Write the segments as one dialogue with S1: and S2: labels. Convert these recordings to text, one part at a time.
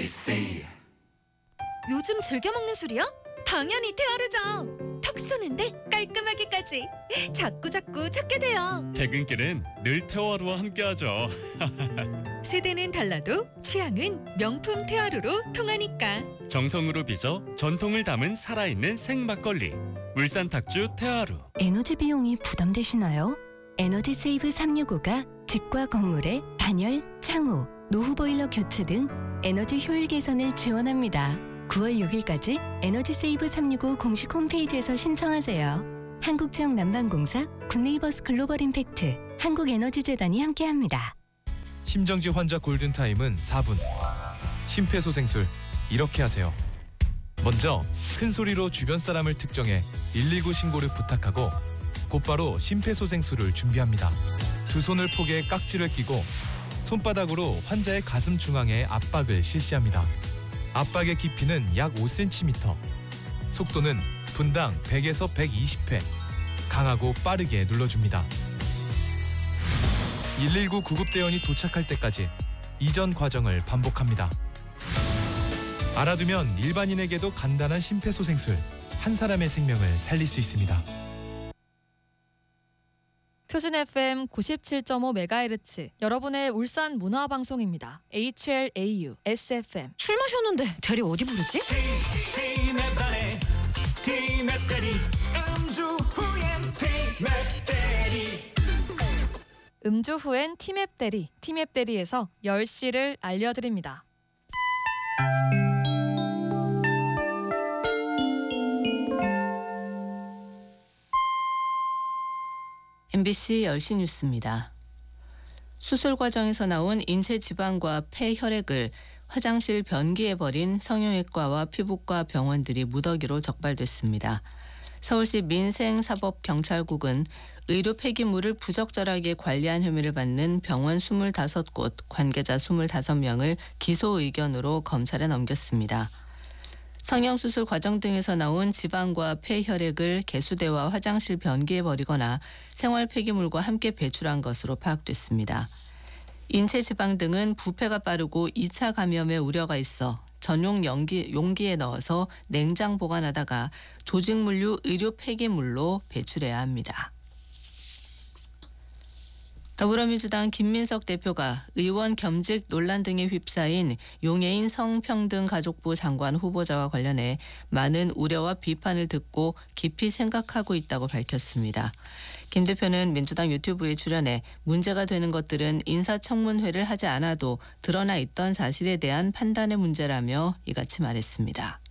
S1: NODC.
S2: 요즘 즐겨 먹는 술이야? 당연히 테아르죠. 턱 쏘는데 깔끔하게까지 자꾸 찾게 돼요.
S3: 퇴근길은 늘 테아루와 함께하죠.
S2: 세대는 달라도 취향은 명품 테아루로 통하니까.
S3: 정성으로 빚어 전통을 담은 살아있는 생막걸리. 울산 탁주 테아루.
S4: 에너지 비용이 부담되시나요? 에너지 세이브 365가 집과 건물의 단열, 창호, 노후 보일러 교체 등 에너지 효율 개선을 지원합니다. 9월 6일까지 에너지 세이브 365 공식 홈페이지에서 신청하세요. 한국지역 난방공사, 굿네이버스 글로벌 임팩트, 한국에너지재단이 함께합니다.
S5: 심정지 환자 골든타임은 4분. 심폐소생술 이렇게 하세요. 먼저 큰 소리로 주변 사람을 특정해 119 신고를 부탁하고 곧바로 심폐소생술을 준비합니다. 두 손을 포개 깍지를 끼고 손바닥으로 환자의 가슴 중앙에 압박을 실시합니다. 압박의 깊이는 약 5cm, 속도는 분당 100에서 120회, 강하고 빠르게 눌러줍니다. 119 구급대원이 도착할 때까지 이전 과정을 반복합니다. 알아두면 일반인에게도 간단한 심폐소생술, 한 사람의 생명을 살릴 수 있습니다.
S6: 표준 FM 97.5MHz 여러분의 울산 문화방송입니다. HLAU SFM.
S2: 술 마셨는데 대리 어디 부르지?
S6: 음주 후엔 티맵 대리. 티맵 대리에서 10시를 알려드립니다.
S7: MBC 10시 뉴스입니다. 수술 과정에서 나온 인체 지방과 폐 혈액을 화장실 변기에 버린 성형외과와 피부과 병원들이 무더기로 적발됐습니다. 서울시 민생사법경찰국은 의료 폐기물을 부적절하게 관리한 혐의를 받는 병원 25곳, 관계자 25명을 기소 의견으로 검찰에 넘겼습니다. 성형수술 과정 등에서 나온 지방과 폐 혈액을 개수대와 화장실 변기에 버리거나 생활 폐기물과 함께 배출한 것으로 파악됐습니다. 인체 지방 등은 부패가 빠르고 2차 감염의 우려가 있어 전용 용기에 넣어서 냉장 보관하다가 조직물류 의료 폐기물로 배출해야 합니다. 더불어민주당 김민석 대표가 의원 겸직 논란 등에 휩싸인 용해인 성평등가족부 장관 후보자와 관련해 많은 우려와 비판을 듣고 깊이 생각하고 있다고 밝혔습니다. 김 대표는 민주당 유튜브에 출연해 문제가 되는 것들은 인사청문회를 하지 않아도 드러나 있던 사실에 대한 판단의 문제라며 이같이 말했습니다.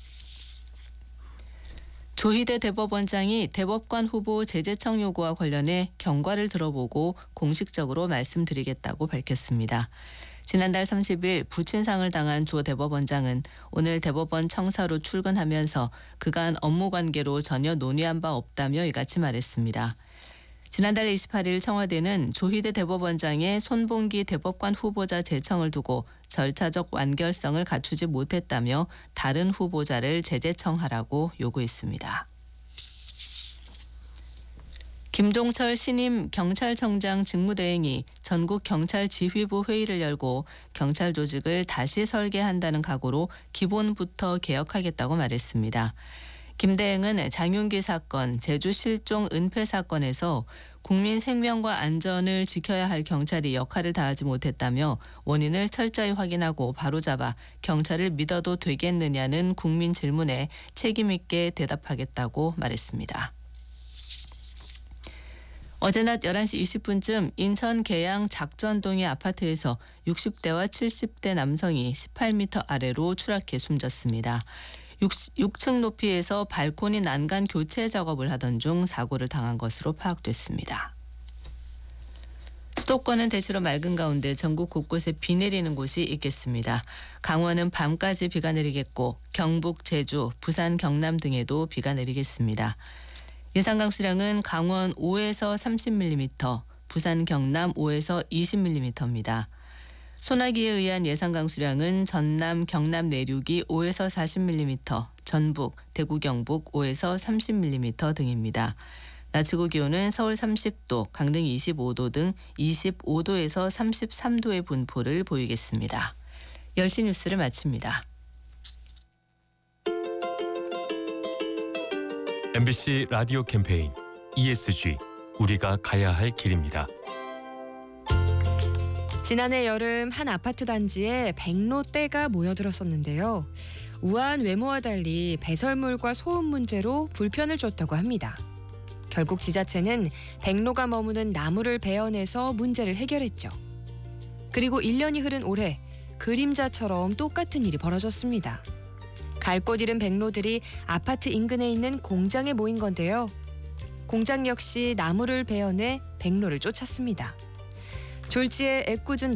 S7: 조희대 대법원장이 대법관 후보 재제청 요구와 관련해 경과를 들어보고 공식적으로 말씀드리겠다고 밝혔습니다. 지난달 30일 부친상을 당한 조 대법원장은 오늘 대법원 청사로 출근하면서 그간 업무 관계로 전혀 논의한 바 없다며 이같이 말했습니다. 지난달 28일 청와대는 조희대 대법원장의 손봉기 대법관 후보자 제청을 두고 절차적 완결성을 갖추지 못했다며 다른 후보자를 재제청하라고 요구했습니다. 김종철 신임 경찰청장 직무대행이 전국 경찰 지휘부 회의를 열고 경찰 조직을 다시 설계한다는 각오로 기본부터 개혁하겠다고 말했습니다. 김 대행은 장윤기 사건, 제주 실종 은폐 사건에서 국민 생명과 안전을 지켜야 할 경찰이 역할을 다하지 못했다며 원인을 철저히 확인하고 바로잡아 경찰을 믿어도 되겠느냐는 국민 질문에 책임 있게 대답하겠다고 말했습니다. 어제 낮 11시 20분쯤 인천 계양 작전동의 아파트에서 60대와 70대 남성이 18m 아래로 추락해 숨졌습니다. 6층 높이에서 발코니 난간 교체 작업을 하던 중 사고를 당한 것으로 파악됐습니다. 수도권은 대체로 맑은 가운데 전국 곳곳에 비 내리는 곳이 있겠습니다. 강원은 밤까지 비가 내리겠고 경북, 제주, 부산, 경남 등에도 비가 내리겠습니다. 예상 강수량은 강원 5에서 30mm, 부산, 경남 5에서 20mm입니다. 소나기에 의한 예상 강수량은 전남, 경남 내륙이 5에서 40mm, 전북, 대구, 경북 5에서 30mm 등입니다. 낮 최고 기온은 서울 30도, 강릉 25도 등 25도에서 33도의 분포를 보이겠습니다. 10시 뉴스를 마칩니다.
S3: MBC 라디오 캠페인 ESG 우리가 가야 할 길입니다.
S6: 지난해 여름 한 아파트 단지에 백로떼가 모여들었었는데요. 우아한 외모와 달리 배설물과 소음 문제로 불편을 줬다고 합니다. 결국 지자체는 백로가 머무는 나무를 베어내서 문제를 해결했죠. 그리고 1년이 흐른 올해 그림자처럼 똑같은 일이 벌어졌습니다. 갈 곳 잃은 백로들이 아파트 인근에 있는 공장에 모인 건데요. 공장 역시 나무를 베어내 백로를 쫓았습니다. 졸지에 애꿎은